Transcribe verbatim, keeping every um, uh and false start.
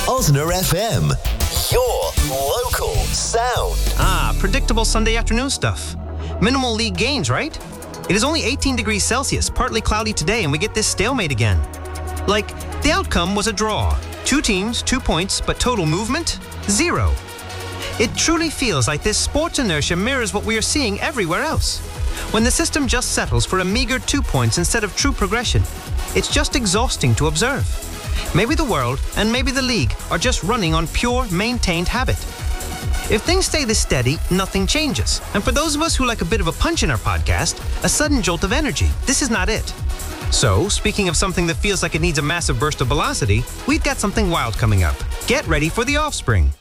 Osner F M, your local sound. Ah, predictable Sunday afternoon stuff. Minimal league gains, right? It is only eighteen degrees Celsius, partly cloudy today, and we get this stalemate again. Like, the outcome was a draw. Two teams, two points, but total movement? Zero. It truly feels like this sports inertia mirrors what we are seeing everywhere else. When the system just settles for a meager two points instead of true progression, it's just exhausting to observe. Maybe the world and maybe the league are just running on pure, maintained habit. If things stay this steady, nothing changes. And for those of us who like a bit of a punch in our podcast, a sudden jolt of energy, this is not it. So, speaking of something that feels like it needs a massive burst of velocity, we've got something wild coming up. Get ready for The Offspring.